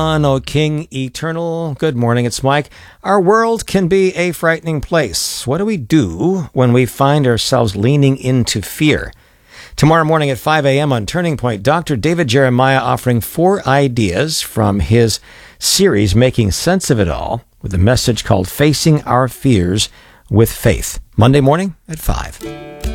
O King Eternal. Good morning, it's Mike. Our world can be a frightening place. What do we do when we find ourselves leaning into fear? Tomorrow morning at 5 a.m. on Turning Point, Dr. David Jeremiah offering 4 ideas from his series, Making Sense of It All, with a message called Facing Our Fears with Faith. Monday morning at 5.